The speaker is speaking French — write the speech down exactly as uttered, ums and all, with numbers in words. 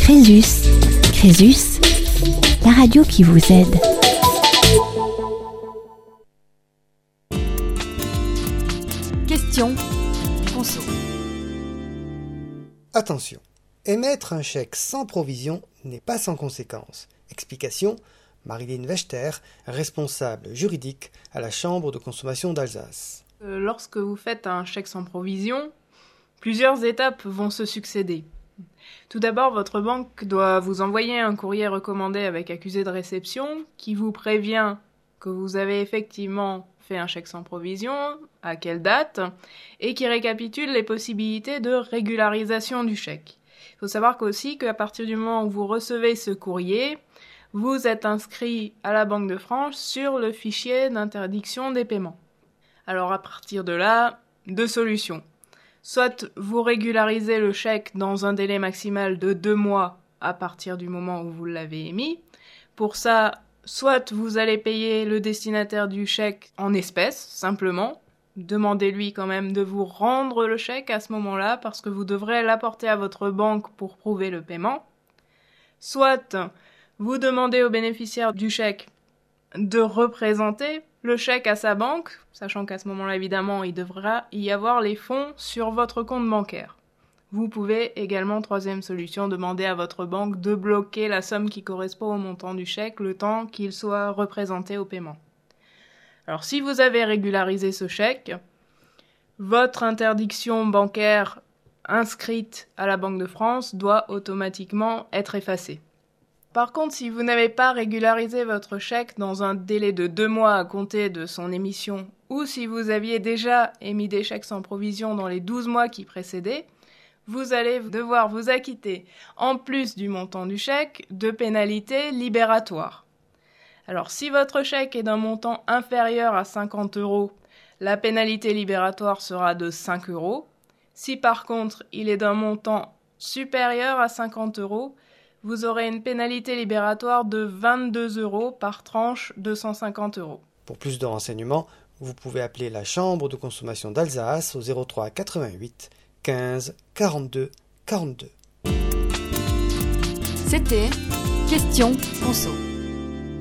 Crésus, Crésus, la radio qui vous aide. Question conso. Attention, émettre un chèque sans provision n'est pas sans conséquences. Explication, Marilyn Wechter, responsable juridique à la Chambre de consommation d'Alsace. Euh, lorsque vous faites un chèque sans provision, plusieurs étapes vont se succéder. Tout d'abord, votre banque doit vous envoyer un courrier recommandé avec accusé de réception qui vous prévient que vous avez effectivement fait un chèque sans provision, à quelle date, et qui récapitule les possibilités de régularisation du chèque. Il faut savoir aussi qu'à partir du moment où vous recevez ce courrier, vous êtes inscrit à la Banque de France sur le fichier d'interdiction des paiements. Alors à partir de là, deux solutions. Soit vous régularisez le chèque dans un délai maximal de deux mois à partir du moment où vous l'avez émis. Pour ça, soit vous allez payer le destinataire du chèque en espèces, simplement. Demandez-lui quand même de vous rendre le chèque à ce moment-là parce que vous devrez l'apporter à votre banque pour prouver le paiement. Soit vous demandez au bénéficiaire du chèque de représenter le chèque à sa banque, sachant qu'à ce moment-là, évidemment, il devra y avoir les fonds sur votre compte bancaire. Vous pouvez également, troisième solution, demander à votre banque de bloquer la somme qui correspond au montant du chèque le temps qu'il soit représenté au paiement. Alors, si vous avez régularisé ce chèque, votre interdiction bancaire inscrite à la Banque de France doit automatiquement être effacée. Par contre, si vous n'avez pas régularisé votre chèque dans un délai de deux mois à compter de son émission, ou si vous aviez déjà émis des chèques sans provision dans les douze mois qui précédaient, vous allez devoir vous acquitter, en plus du montant du chèque, de pénalités libératoires. Alors, si votre chèque est d'un montant inférieur à cinquante euros, la pénalité libératoire sera de cinq euros. Si par contre, il est d'un montant supérieur à cinquante euros, vous aurez une pénalité libératoire de vingt-deux euros par tranche de cent cinquante euros. Pour plus de renseignements, vous pouvez appeler la Chambre de consommation d'Alsace au zéro trois quatre-vingt-huit quinze quarante-deux quarante-deux. C'était Question conso.